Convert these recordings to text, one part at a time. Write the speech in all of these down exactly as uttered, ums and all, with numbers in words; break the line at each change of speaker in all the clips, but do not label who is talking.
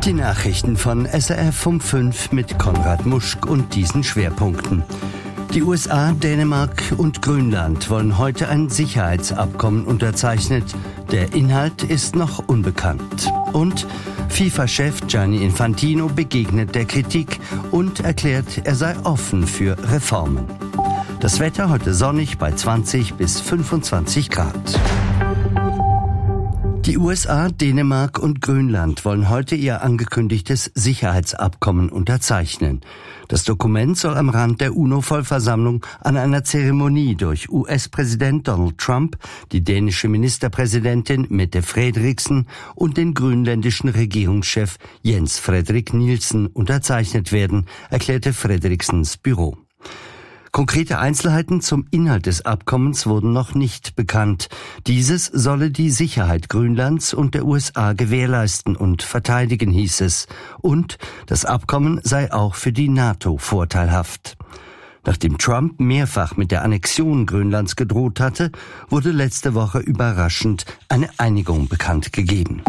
Die Nachrichten von S R F um fünf mit Konrad Muschk und diesen Schwerpunkten. Die U S A, Dänemark und Grönland wollen heute ein Sicherheitsabkommen unterzeichnen. Der Inhalt ist noch unbekannt. Und FIFA-Chef Gianni Infantino begegnet der Kritik und erklärt, er sei offen für Reformen. Das Wetter heute sonnig bei zwanzig bis fünfundzwanzig Grad. Die U S A, Dänemark und Grönland wollen heute ihr angekündigtes Sicherheitsabkommen unterzeichnen. Das Dokument soll am Rand der UNO-Vollversammlung an einer Zeremonie durch U S-Präsident Donald Trump, die dänische Ministerpräsidentin Mette Frederiksen und den grönländischen Regierungschef Jens Frederik Nielsen unterzeichnet werden, erklärte Frederiksens Büro. Konkrete Einzelheiten zum Inhalt des Abkommens wurden noch nicht bekannt. Dieses solle die Sicherheit Grönlands und der U S A gewährleisten und verteidigen, hieß es. Und das Abkommen sei auch für die NATO vorteilhaft. Nachdem Trump mehrfach mit der Annexion Grönlands gedroht hatte, wurde letzte Woche überraschend eine Einigung bekannt gegeben.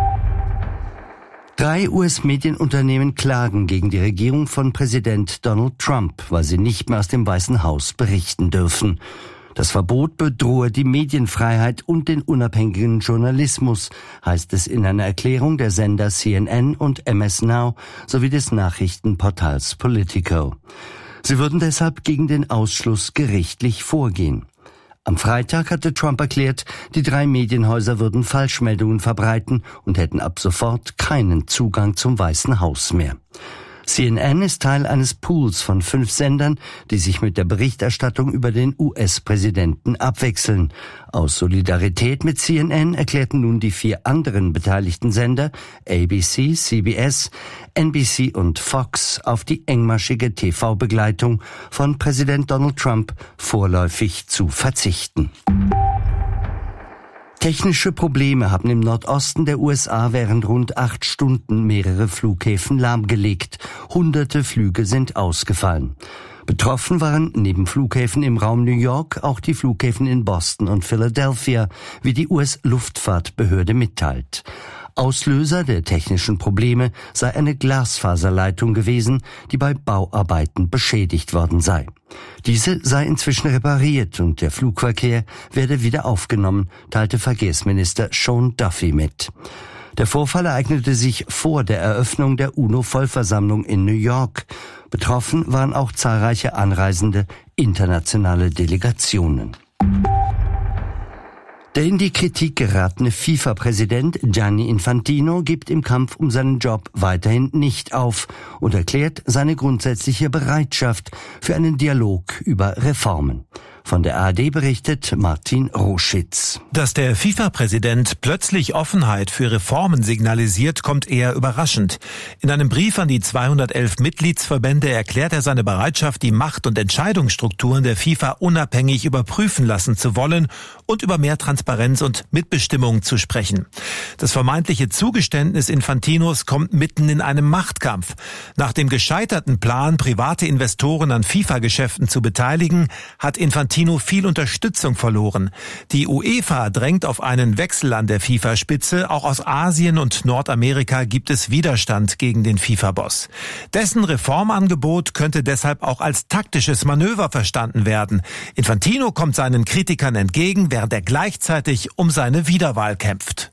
Drei U S-Medienunternehmen klagen gegen die Regierung von Präsident Donald Trump, weil sie nicht mehr aus dem Weißen Haus berichten dürfen. Das Verbot bedrohe die Medienfreiheit und den unabhängigen Journalismus, heißt es in einer Erklärung der Sender C N N und M S Now sowie des Nachrichtenportals Politico. Sie würden deshalb gegen den Ausschluss gerichtlich vorgehen. Am Freitag hatte Trump erklärt, die drei Medienhäuser würden Falschmeldungen verbreiten und hätten ab sofort keinen Zugang zum Weißen Haus mehr. C N N ist Teil eines Pools von fünf Sendern, die sich mit der Berichterstattung über den U S-Präsidenten abwechseln. Aus Solidarität mit C N N erklärten nun die vier anderen beteiligten Sender, A B C, C B S, N B C und Fox, auf die engmaschige T V-Begleitung von Präsident Donald Trump vorläufig zu verzichten. Technische Probleme haben im Nordosten der U S A während rund acht Stunden mehrere Flughäfen lahmgelegt. Hunderte Flüge sind ausgefallen. Betroffen waren neben Flughäfen im Raum New York auch die Flughäfen in Boston und Philadelphia, wie die U S-Luftfahrtbehörde mitteilt. Auslöser der technischen Probleme sei eine Glasfaserleitung gewesen, die bei Bauarbeiten beschädigt worden sei. Diese sei inzwischen repariert und der Flugverkehr werde wieder aufgenommen, teilte Verkehrsminister Sean Duffy mit. Der Vorfall ereignete sich vor der Eröffnung der UNO-Vollversammlung in New York. Betroffen waren auch zahlreiche anreisende internationale Delegationen. Der in die Kritik geratene FIFA-Präsident Gianni Infantino gibt im Kampf um seinen Job weiterhin nicht auf und erklärt seine grundsätzliche Bereitschaft für einen Dialog über Reformen. Von der A R D berichtet Martin Roschitz.
Dass der FIFA-Präsident plötzlich Offenheit für Reformen signalisiert, kommt eher überraschend. In einem Brief an die zweihundertelf Mitgliedsverbände erklärt er seine Bereitschaft, die Macht- und Entscheidungsstrukturen der FIFA unabhängig überprüfen lassen zu wollen und über mehr Transparenz und Mitbestimmung zu sprechen. Das vermeintliche Zugeständnis Infantinos kommt mitten in einem Machtkampf. Nach dem gescheiterten Plan, private Investoren an FIFA-Geschäften zu beteiligen, hat Infantino viel Unterstützung verloren. Die UEFA drängt auf einen Wechsel an der FIFA-Spitze. Auch aus Asien und Nordamerika gibt es Widerstand gegen den FIFA-Boss. Dessen Reformangebot könnte deshalb auch als taktisches Manöver verstanden werden. Infantino kommt seinen Kritikern entgegen, während er gleichzeitig um seine Wiederwahl kämpft.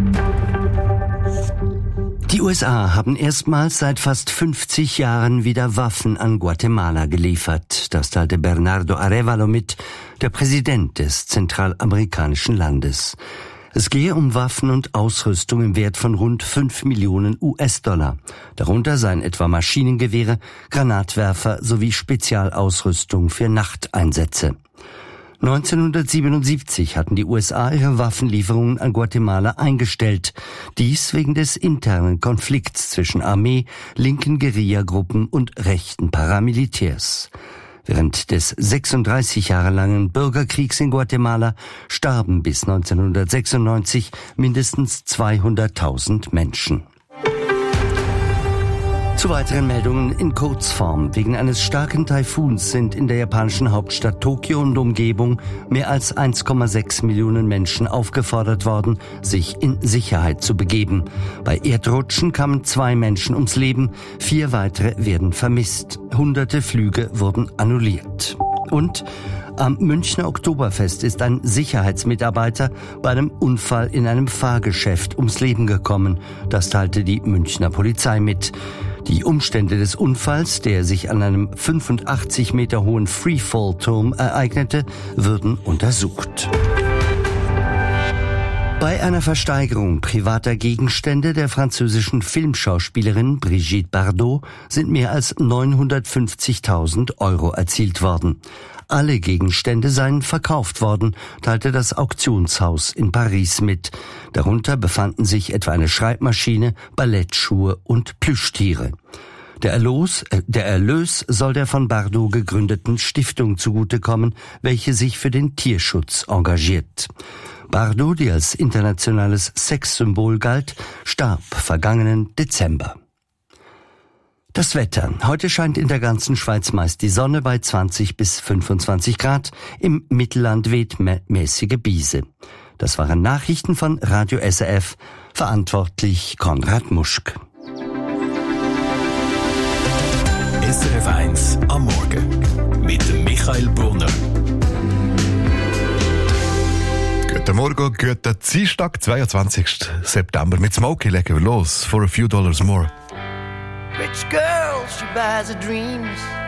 Die U S A haben erstmals seit fast fünfzig Jahren wieder Waffen an Guatemala geliefert. Das teilte Bernardo Arévalo mit, der Präsident des zentralamerikanischen Landes. Es gehe um Waffen und Ausrüstung im Wert von rund fünf Millionen U S-Dollar. Darunter seien etwa Maschinengewehre, Granatwerfer sowie Spezialausrüstung für Nachteinsätze. neunzehnhundertsiebenundsiebzig hatten die U S A ihre Waffenlieferungen an Guatemala eingestellt. Dies wegen des internen Konflikts zwischen Armee, linken Guerillagruppen und rechten Paramilitärs. Während des sechsunddreißig Jahre langen Bürgerkriegs in Guatemala starben bis neunzehnhundertsechsundneunzig mindestens zweihunderttausend Menschen. Zu weiteren Meldungen in Kurzform. Wegen eines starken Taifuns sind in der japanischen Hauptstadt Tokio und Umgebung mehr als eins Komma sechs Millionen Menschen aufgefordert worden, sich in Sicherheit zu begeben. Bei Erdrutschen kamen zwei Menschen ums Leben, vier weitere werden vermisst. Hunderte Flüge wurden annulliert. Und am Münchner Oktoberfest ist ein Sicherheitsmitarbeiter bei einem Unfall in einem Fahrgeschäft ums Leben gekommen. Das teilte die Münchner Polizei mit. Die Umstände des Unfalls, der sich an einem fünfundachtzig Meter hohen Freefall-Turm ereignete, würden untersucht. Bei einer Versteigerung privater Gegenstände der französischen Filmschauspielerin Brigitte Bardot sind mehr als neunhundertfünfzigtausend Euro erzielt worden. Alle Gegenstände seien verkauft worden, teilte das Auktionshaus in Paris mit. Darunter befanden sich etwa eine Schreibmaschine, Ballettschuhe und Plüschtiere. Der Erlös, äh, der Erlös soll der von Bardot gegründeten Stiftung zugutekommen, welche sich für den Tierschutz engagiert. Bardot, die als internationales Sexsymbol galt, starb vergangenen Dezember. Das Wetter. Heute scheint in der ganzen Schweiz meist die Sonne bei zwanzig bis fünfundzwanzig Grad. Im Mittelland weht mä- mäßige Biese. Das waren Nachrichten von Radio S R F. Verantwortlich Konrad Muschk.
S R F eins am Morgen mit dem Michael Brunner.
Guten Morgen, guten Dienstag, zweiundzwanzigsten September. Mit Smokey legen wir los. For a few dollars more.
Rich girl, she buys her dreams.